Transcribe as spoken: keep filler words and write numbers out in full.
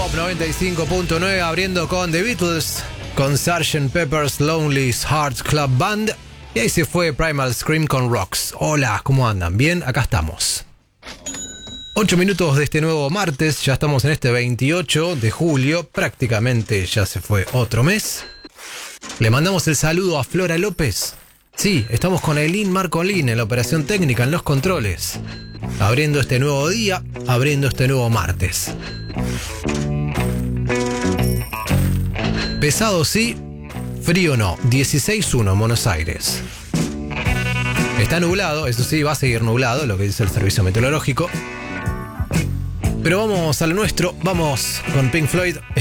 Pop noventa y cinco punto nueve, abriendo con The Beatles, con sergeant Pepper's Lonely Hearts Club Band. Y ahí se fue Primal Scream con Rocks. Hola, ¿cómo andan? Bien, acá estamos. Ocho minutos de este nuevo martes, ya estamos en este veintiocho de julio, prácticamente ya se fue otro mes. Le mandamos el saludo a Flora López. Sí, estamos con Eileen Marcolín en la operación técnica, en los controles. Abriendo este nuevo día, abriendo este nuevo martes. Pesado sí, frío no. dieciséis uno en Buenos Aires. Está nublado, eso sí, va a seguir nublado, lo que dice el servicio meteorológico. Pero vamos a lo nuestro, vamos con Pink Floyd.